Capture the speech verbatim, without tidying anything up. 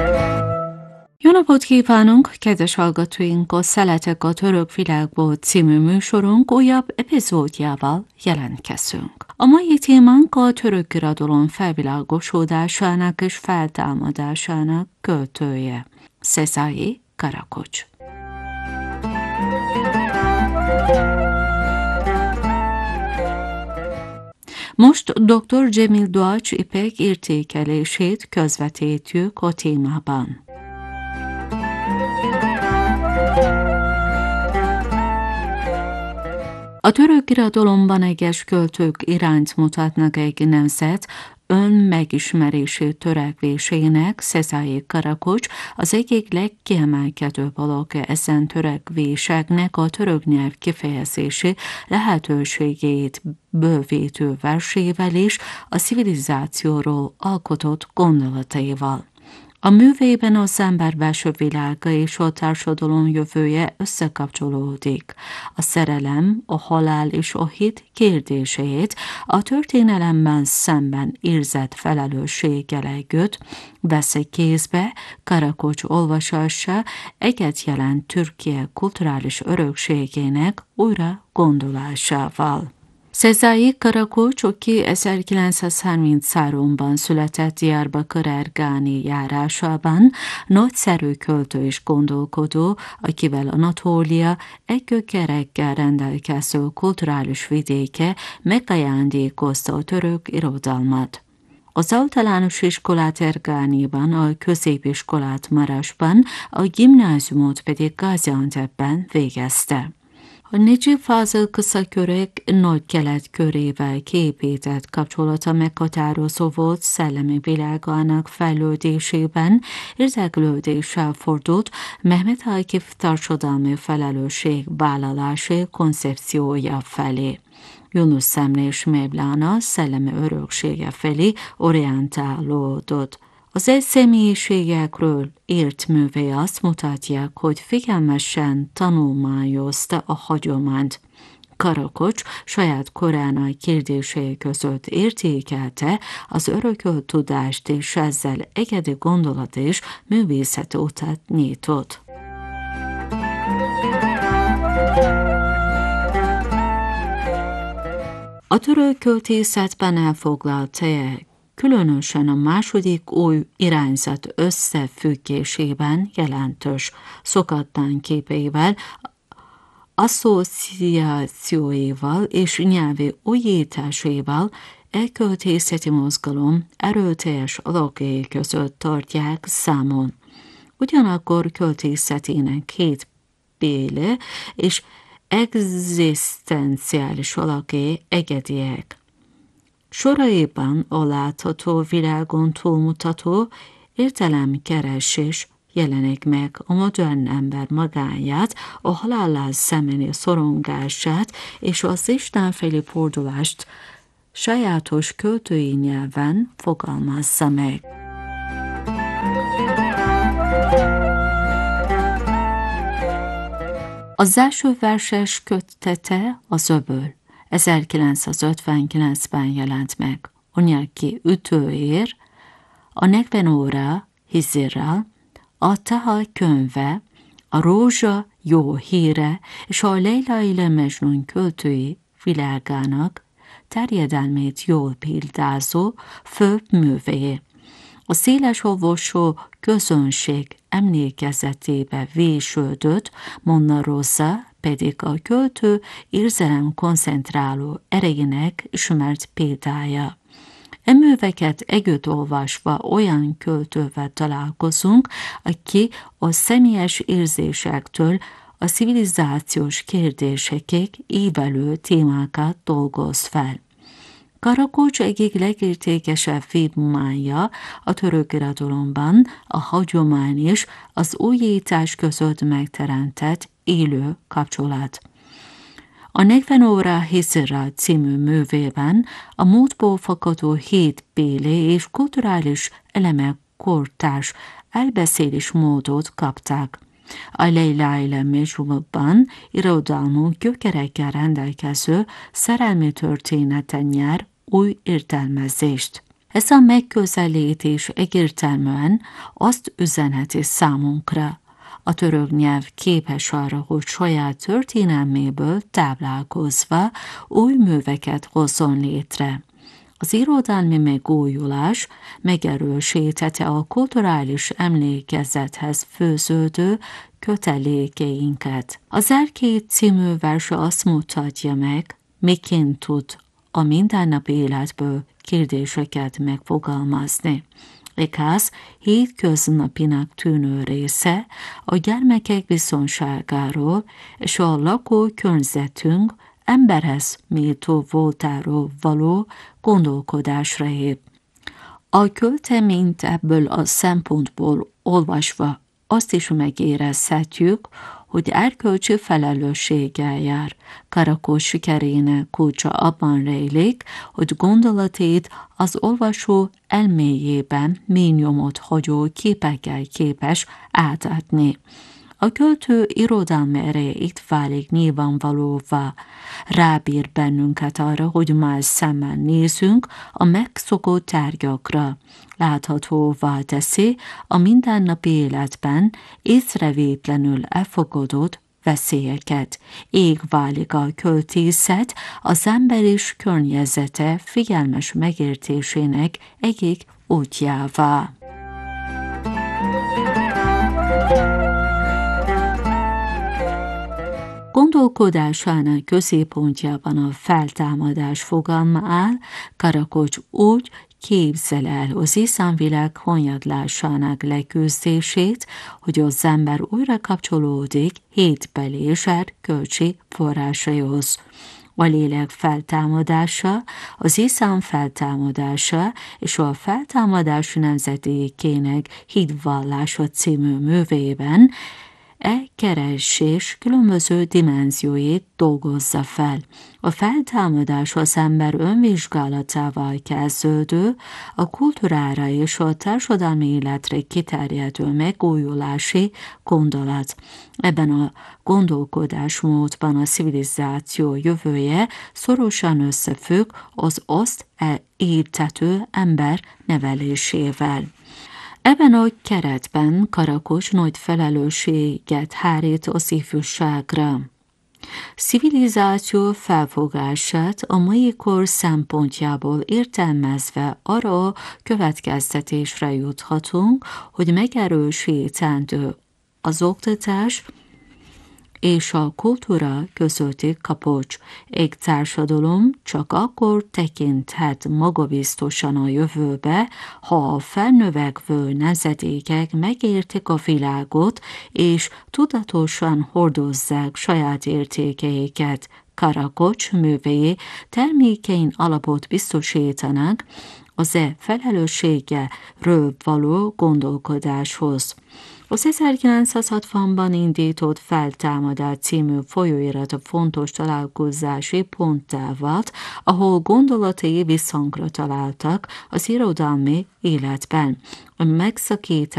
Jó napot kívánunk, kedves hallgatóink! A Szeletek a Török Világból című műsorunk újabb epizódjával jelentkezünk. A mai témánk a török irodalom felvilágosodásának és feltámadásának költője, Szezai Karakocs. Most doktor Cemil Doğaç İpek értékelését közvetítjük a témában. A török irodalomban egyes költők irányt mutatnak egy nemzet önmegismerési törekvésének. Szezai Karakocs az egyik legkiemelkedőbb alakja ezen törekvéseknek a török nyelv kifejezési lehetőségét bővítő versével és a civilizációról alkotott gondolataival. A művében az ember belső világa és a társadalom jövője összekapcsolódik. A szerelem, a halál és a hit kérdéseit a történelemben szemben érzett felelősséggel együtt veszi kézbe. Karakocs olvasása egyet jelent Türkiye kulturális örökségének újra gondolásával. Szezai Karakocs, aki ezerkilencszázharmincháromban született Diyarbakır Ergani járásában, nagyszerű költő és gondolkodó, akivel Anatólia egy gyökerekkel rendelkező kulturális vidéke megajándékozta a török irodalmat. Az általános iskolát Erganiban, a középiskolát Marasban, a gimnáziumot pedig Gaziantepben végezte. A Necip Fazıl Kısakürek Nagy-Kelet körével kiépített kapcsolata meghatározó volt szellemi világának fejlődésében, érdeklődéssel fordult Mehmet Akif társadalmi felelősségvállalási koncepciója felé. Yunus Emre és Mevlana szellemi öröksége felé orientálódott. Az egyszemélyiségekről írt művei azt mutatják, hogy figyelmesen tanulmányozta a hagyományt. Karakocs saját korának kérdései között értékelte az örökölt tudást, és ezzel egyedi gondolat és művészet utat nyitott. A török költészetben elfoglalt helyek különösen a második új irányzat összefüggésében jelentős, szokatlan képeivel, asszociációival és nyelvi újításaival e költészeti mozgalom erőteljes alakjai között tartják számon. Ugyanakkor költészetének két béle és egzisztenciális alakjai egyediek. Soraiban a látható világon túlmutató értelemkeresés jelenik meg, a modern ember magányát, a halállal szembeni szorongását és az Isten felé fordulást sajátos költői nyelven fogalmazza meg. Az első verses kötete az Öböl. ezerkilencszázötvenkilencben jelent meg. A nyelki ütőér, a negyven óra Hizirral, a Taha könyve, a Rózsa jó híre és a Leyla ile Mecnun költői világának terjedelmét jól példázó főbb művé. A széles olvasó közönség emlékezetébe vésődött, Monna Rosa pedig a költő érzelem koncentráló erejének ismert példája. E műveket együtt olvasva olyan költővel találkozunk, aki a személyes érzésektől a civilizációs kérdésekig ívelő témákat dolgoz fel. Karakocs egyik legértékesebb vívmánya a török irodalomban a hagyomány és az újítás között megteremtett élő kapcsolat. A negyven óra Hizirral című művében a múltból fakadó hétbéli és kulturális elemek kortárs elbeszélés módot kapták. A Leyla ile Mecnunban irodalmú gyökerekkel rendelkező szerelmi történeten nyer új értelmezést. Ez a megközelítés egyértelműen azt üzenheti számunkra: a török nyelv képes arra, hogy saját történelméből táplálkozva új műveket hozzon létre. Az irodalmi megújulás megerősítette a kulturális emlékezethez főződő kötelékeinket. Az Erkély című verse azt mutatja meg, miként tud a mindennapi életből kérdéseket megfogalmazni. Igaz, hétköznapinak tűnő része a gyermekek biztonságáról és a lakókörnyezetünk emberhez méltó voltáról való gondolkodásra hív. A költeményt ebből a szempontból olvasva azt is megérezhetjük, hogy erkölcsi felelősséggel jár. Karakós sikerének kulcsa abban rejlik, hogy gondolatait az olvasó elméjében mély nyomot hagyó képekkel képes átadni. A költő irodalmi ereje itt válik nyilvánvalóvá, rábír bennünket arra, hogy más szemmel nézünk a megszokott tárgyakra. Láthatóvá teszi a mindennapi életben észrevétlenül elfogadott veszélyeket. Így válik a költészet az ember és környezete figyelmes megértésének egyik útjává. Gondolkodásának középpontjában a feltámadás fogalma áll. Karakocs úgy képzel el az iszánvilág hanyatlásának leküzdését, hogy az ember újra kapcsolódik hétbeli és erkölcsi forrásaihoz. A lélek feltámadása, az iszám feltámadása és a feltámadás nemzedékének hitvallása című művében e keresés különböző dimenzióit dolgozza fel. A feltámadás az ember önvizsgálatával kezdődő, a kultúrára és a társadalmi életre kiterjedő megújulási gondolat. Ebben a gondolkodásmódban a civilizáció jövője szorosan összefügg az azt értető ember nevelésével. Ebben a keretben Karakocs nagy felelősséget hárít az ifjúságra. Civilizáció felfogását a mai kor szempontjából értelmezve arra a következtetésre juthatunk, hogy megerősítendő az oktatás és a kultúra közötti kapocs. Egy társadalom csak akkor tekinthet magabiztosan a jövőbe, ha a felnövekvő nemzedékek megértik a világot, és tudatosan hordozzák saját értékeiket. Karakocs művei termékein alapot biztosítanak az e felelősségről való gondolkodáshoz. Az ezerkilencszázhatvanban indított Feltámadás című folyóirat a fontos találkozási ponttá vált, ahol gondolatai visszhangra találtak az irodalmi életben. A megszakítás